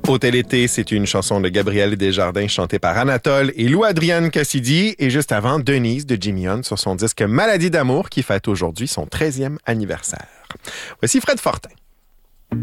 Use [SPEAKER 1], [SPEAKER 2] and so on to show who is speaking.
[SPEAKER 1] Hôtel été, c'est une chanson de Gabriel Desjardins chantée par Anatole et Lou-Adrienne Cassidy. Et juste avant, Denise de Jimmy Hunt sur son disque Maladie d'amour qui fête aujourd'hui son 13e anniversaire. Voici Fred Fortin.